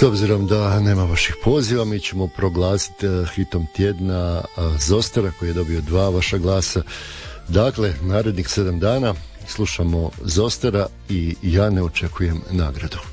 S obzirom da nema vaših poziva, mi ćemo proglasiti hitom tjedna Zostara koji je dobio 2 vaša glasa. Dakle, narednih 7 dana slušamo Zostara i ja ne očekujem nagradu.